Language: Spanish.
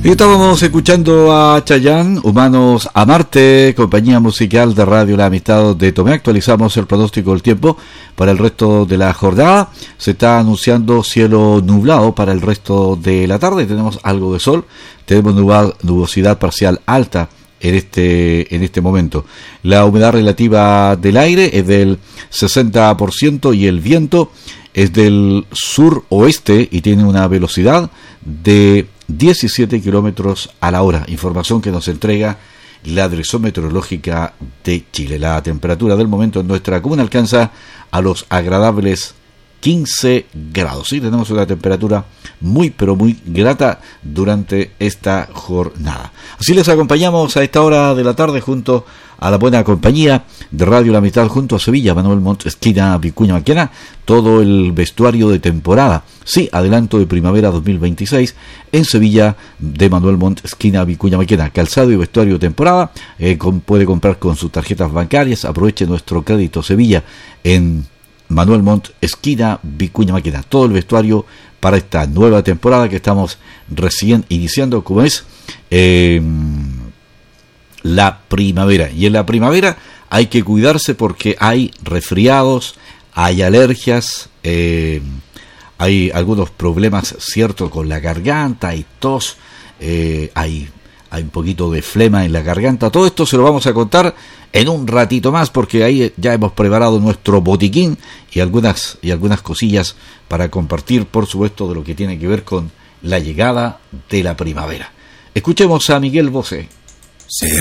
Y estábamos escuchando a Chayanne, Humanos a Marte, compañía musical de Radio La Amistad de Tomé. Actualizamos el pronóstico del tiempo para el resto de la jornada. Se está anunciando cielo nublado para el resto de la tarde. Tenemos algo de sol, tenemos nubosidad parcial alta en este momento. La humedad relativa del aire es del 60% y el viento es del sur-oeste y tiene una velocidad de 17 kilómetros a la hora. Información que nos entrega la Dirección Meteorológica de Chile. La temperatura del momento en nuestra comuna alcanza a los agradables 15 grados. Sí, tenemos una temperatura muy pero muy grata durante esta jornada. Así les acompañamos a esta hora de la tarde junto a la buena compañía de Radio La Amistad, junto a Sevilla, Manuel Montt, esquina Vicuña Maquena, todo el vestuario de temporada. Sí, adelanto de primavera 2026 en Sevilla de Manuel Montt, esquina Vicuña Maquena. Calzado y vestuario de temporada, puede comprar con sus tarjetas bancarias. Aproveche nuestro crédito Sevilla en Manuel Montt, esquina Vicuña Maquena. Todo el vestuario para esta nueva temporada que estamos recién iniciando, como es la primavera. Y en la primavera hay que cuidarse porque hay resfriados, hay alergias, hay algunos problemas, cierto, con la garganta, hay tos, hay un poquito de flema en la garganta. Todo esto se lo vamos a contar en un ratito más, porque ahí ya hemos preparado nuestro botiquín y algunas cosillas para compartir, por supuesto, de lo que tiene que ver con la llegada de la primavera. Escuchemos a Miguel Bosé. Sí.